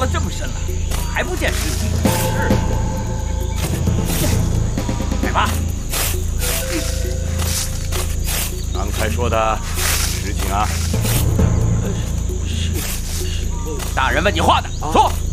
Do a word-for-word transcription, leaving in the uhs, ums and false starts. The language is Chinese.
了这么深了，还不见尸体？是。来吧。刚才说的事情啊， 是是那大人问你话的，说。